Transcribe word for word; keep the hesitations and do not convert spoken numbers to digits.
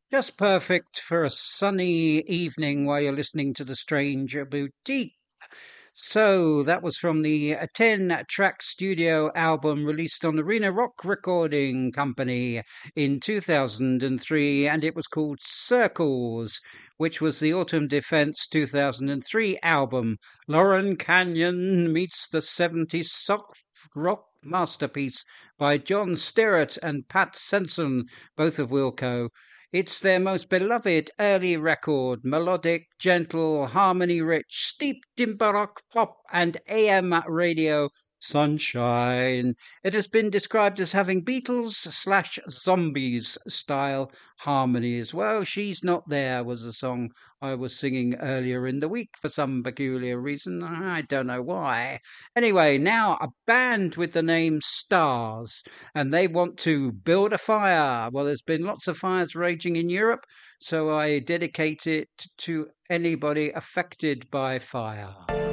Just perfect for a sunny evening while you're listening to the Stranger Boutique. So that was from the ten-track studio album released on Arena Rock Recording Company in two thousand three, and it was called Circles, which was the Autumn Defense two thousand three album. Lauren Canyon meets the seventies soft rock masterpiece by John Stirratt and Pat Senson, both of Wilco. It's their most beloved early record, melodic, gentle, harmony-rich, steeped in baroque pop and A M radio sunshine. It has been described as having Beatles slash Zombies style harmonies. Well, She's Not There was a song I was singing earlier in the week for some peculiar reason. I don't know why. Anyway, now a band with the name Stars, and they want to build a fire. Well, there's been lots of fires raging in Europe, so I dedicate it to anybody affected by fire.